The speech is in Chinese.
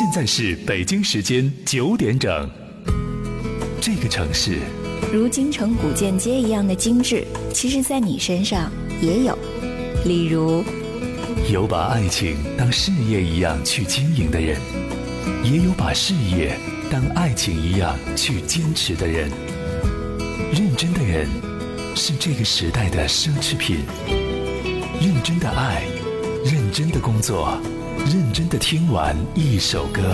现在是北京时间9点整。这个城市如京城古建街一样的精致，其实在你身上也有。例如， 有把爱情当事业一样去经营的人，也有把事业当爱情一样去坚持的人。认真的人是这个时代的奢侈品。认真的爱，认真的工作，认真的听完一首歌。